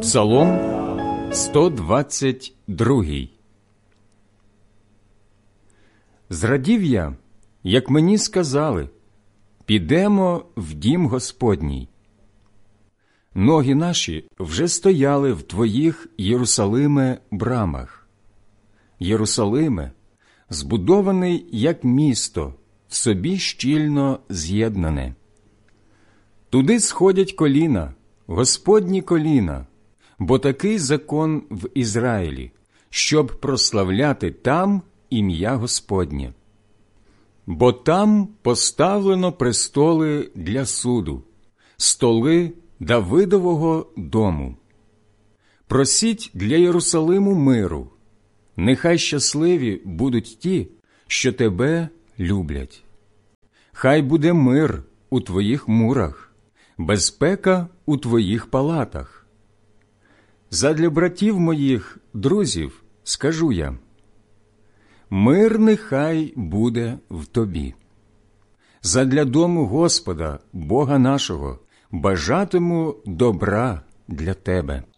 Псалом 122. Зрадів я, як мені сказали: підемо в дім Господній. Ноги наші вже стояли в твоїх, Єрусалиме, брамах. Єрусалиме, збудований як місто, в собі щільно з'єднане. Туди сходять коліна, Господні коліна, бо такий закон в Ізраїлі, щоб прославляти там ім'я Господнє. Бо там поставлено престоли для суду, столи Давидового дому. Просіть для Єрусалиму миру, нехай щасливі будуть ті, що тебе люблять. Хай буде мир у твоїх мурах, безпека у твоїх палатах. Задля братів моїх, друзів, скажу я: мир нехай буде в тобі. Задля дому Господа, Бога нашого, бажатиму добра для тебе.